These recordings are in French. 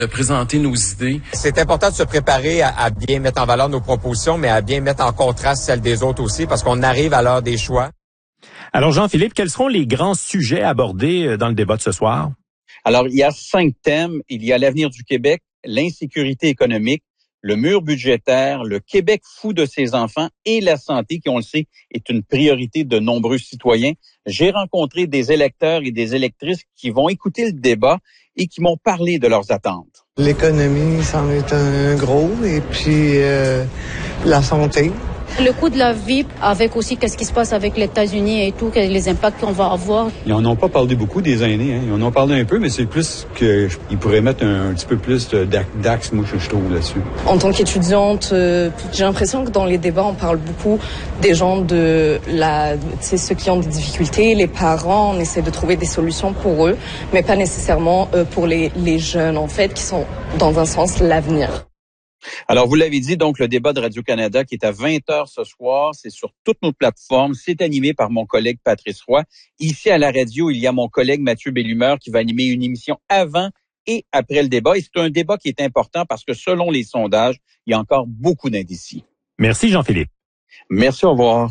de présenter nos idées. C'est important de se préparer à bien mettre en valeur nos propositions, mais à bien mettre en contraste celles des autres aussi, parce qu'on arrive à l'heure des choix. Alors Jean-Philippe, quels seront les grands sujets abordés dans le débat de ce soir? Alors, il y a 5 thèmes. Il y a l'avenir du Québec, l'insécurité économique, le mur budgétaire, le Québec fou de ses enfants et la santé, qui, on le sait, est une priorité de nombreux citoyens. J'ai rencontré des électeurs et des électrices qui vont écouter le débat et qui m'ont parlé de leurs attentes. L'économie, c'en est un gros, et puis la santé. Le coût de la vie, avec aussi qu'est-ce qui se passe avec les États-Unis et tout, les impacts qu'on va avoir. Ils en ont pas parlé beaucoup des aînés, hein. Ils en ont parlé un peu, mais c'est plus qu'ils pourraient mettre un petit peu plus d'axe, moi, je trouve, là-dessus. En tant qu'étudiante, j'ai l'impression que dans les débats, on parle beaucoup des gens ceux qui ont des difficultés, les parents, on essaie de trouver des solutions pour eux, mais pas nécessairement pour les jeunes, en fait, qui sont, dans un sens, l'avenir. Alors, vous l'avez dit, donc, le débat de Radio-Canada qui est à 20h ce soir, c'est sur toutes nos plateformes. C'est animé par mon collègue Patrice Roy. Ici, à la radio, il y a mon collègue Mathieu Bellumeur qui va animer une émission avant et après le débat. Et c'est un débat qui est important parce que, selon les sondages, il y a encore beaucoup d'indécis. Merci, Jean-Philippe. Merci, au revoir.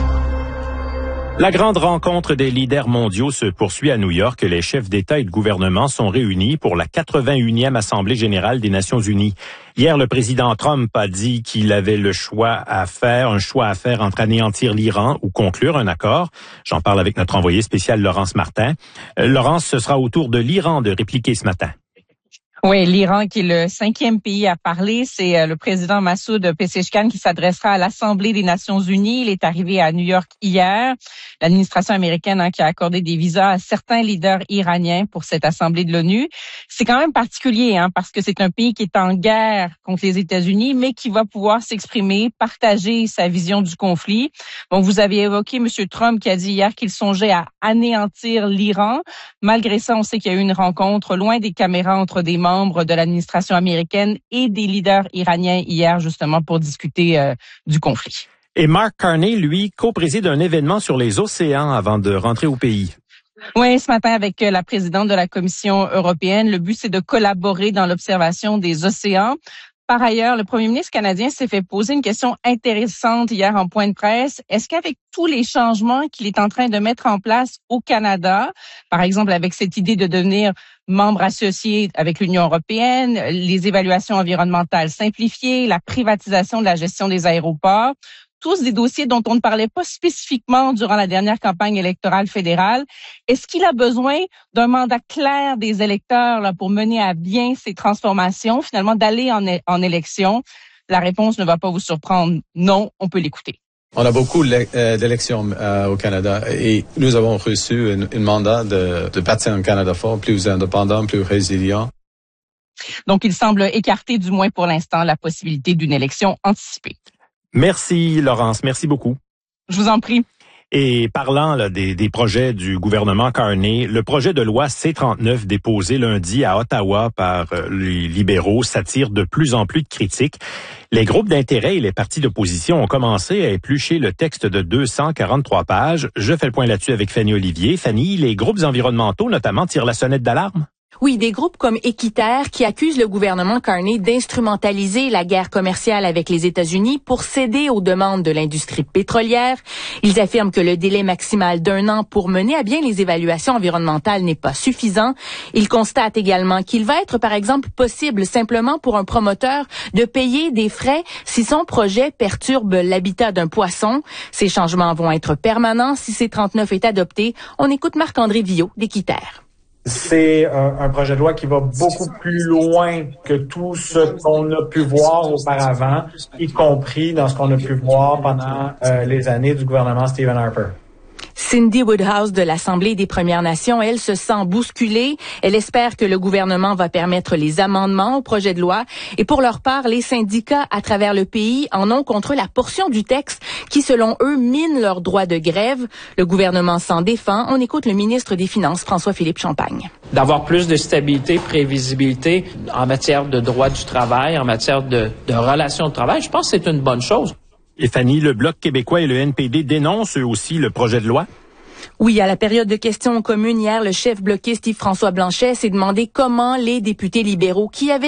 La grande rencontre des leaders mondiaux se poursuit à New York. Les chefs d'État et de gouvernement sont réunis pour la 81e Assemblée générale des Nations unies. Hier, le président Trump a dit qu'il avait un choix à faire entre anéantir l'Iran ou conclure un accord. J'en parle avec notre envoyé spécial Laurence Martin. Laurence, ce sera au tour de l'Iran de répliquer ce matin. Oui, l'Iran qui est le 5e pays à parler, c'est le président Massoud Pezeshkian qui s'adressera à l'Assemblée des Nations unies. Il est arrivé à New York hier. L'administration américaine qui a accordé des visas à certains leaders iraniens pour cette Assemblée de l'ONU. C'est quand même particulier parce que c'est un pays qui est en guerre contre les États-Unis, mais qui va pouvoir s'exprimer, partager sa vision du conflit. Bon, vous avez évoqué M. Trump qui a dit hier qu'il songeait à anéantir l'Iran. Malgré ça, on sait qu'il y a eu une rencontre loin des caméras entre des membres de l'administration américaine et des leaders iraniens hier, justement, pour discuter du conflit. Et Mark Carney, lui, co-préside un événement sur les océans avant de rentrer au pays. Oui, ce matin avec la présidente de la Commission européenne, le but c'est de collaborer dans l'observation des océans. Par ailleurs, le premier ministre canadien s'est fait poser une question intéressante hier en point de presse. Est-ce qu'avec tous les changements qu'il est en train de mettre en place au Canada, par exemple avec cette idée de devenir membre associé avec l'Union européenne, les évaluations environnementales simplifiées, la privatisation de la gestion des aéroports, tous des dossiers dont on ne parlait pas spécifiquement durant la dernière campagne électorale fédérale. Est-ce qu'il a besoin d'un mandat clair des électeurs pour mener à bien ces transformations, finalement d'aller en élection? La réponse ne va pas vous surprendre. Non, on peut l'écouter. On a beaucoup d'élections au Canada et nous avons reçu un mandat de bâtir un Canada fort, plus indépendant, plus résilient. Donc, il semble écarter, du moins pour l'instant, la possibilité d'une élection anticipée. Merci, Laurence. Merci beaucoup. Je vous en prie. Et parlant des projets du gouvernement Carney, le projet de loi C-39 déposé lundi à Ottawa par les libéraux s'attire de plus en plus de critiques. Les groupes d'intérêt et les partis d'opposition ont commencé à éplucher le texte de 243 pages. Je fais le point là-dessus avec Fanny Olivier. Fanny, les groupes environnementaux notamment tirent la sonnette d'alarme? Oui, des groupes comme Équiterre qui accusent le gouvernement Carney d'instrumentaliser la guerre commerciale avec les États-Unis pour céder aux demandes de l'industrie pétrolière. Ils affirment que le délai maximal d'1 an pour mener à bien les évaluations environnementales n'est pas suffisant. Ils constatent également qu'il va être, par exemple, possible simplement pour un promoteur de payer des frais si son projet perturbe l'habitat d'un poisson. Ces changements vont être permanents si C-39 est adopté. On écoute Marc-André Villot d'Équiterre. C'est un projet de loi qui va beaucoup plus loin que tout ce qu'on a pu voir auparavant, y compris dans ce qu'on a pu voir pendant les années du gouvernement Stephen Harper. Cindy Woodhouse de l'Assemblée des Premières Nations, elle se sent bousculée. Elle espère que le gouvernement va permettre les amendements au projet de loi. Et pour leur part, les syndicats à travers le pays en ont contre la portion du texte qui, selon eux, mine leur droit de grève. Le gouvernement s'en défend. On écoute le ministre des Finances, François-Philippe Champagne. D'avoir plus de stabilité, prévisibilité en matière de droit du travail, en matière de relations de travail, je pense que c'est une bonne chose. Et Fanny, le Bloc québécois et le NPD dénoncent eux aussi le projet de loi? Oui, à la période de questions communes hier, le chef bloquiste Yves-François Blanchet s'est demandé comment les députés libéraux qui avaient